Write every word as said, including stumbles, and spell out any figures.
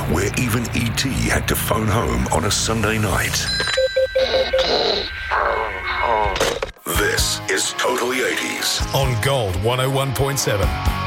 where even E T had to phone home on a Sunday night. This is Totally eighties on Gold one oh one point seven.